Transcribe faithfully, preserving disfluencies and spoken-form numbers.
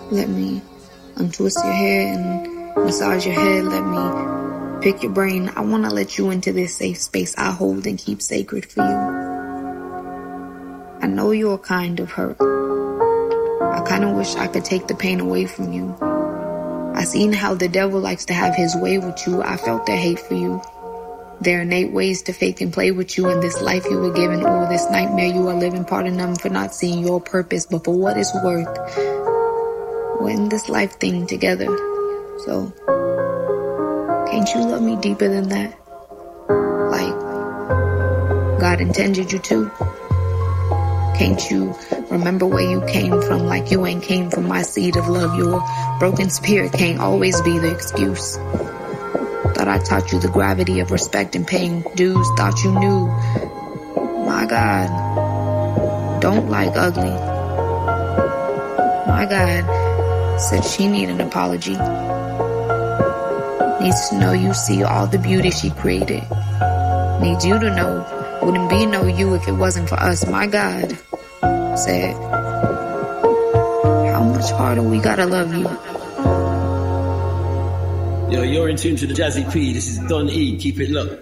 Let me untwist your hair and massage your head. Let me pick your brain. I want to let you into this safe space I hold and keep sacred for you. I know you're kind of hurt. I kind of wish I could take the pain away from you. I seen how the devil likes to have his way with you. I felt the hate for you. There are innate ways to fake and play with you in this life you were given, or this nightmare you are living. Pardon them for not seeing your purpose, but for what it's worth, we're in this life thing together. So, can't you love me deeper than that? Like God intended you to? Can't you remember where you came from like you ain't came from my seed of love? Your broken spirit can't always be the excuse. Thought I taught you the gravity of respect and paying dues. Thought you knew. My God, don't like ugly. My God said she need an apology. Needs to know you see all the beauty she created. Needs you to know wouldn't be no you if it wasn't for us. My God said, how much harder we gotta love you? Yo, you're in tune to the Jazzy P. This is Don E. Keep it locked.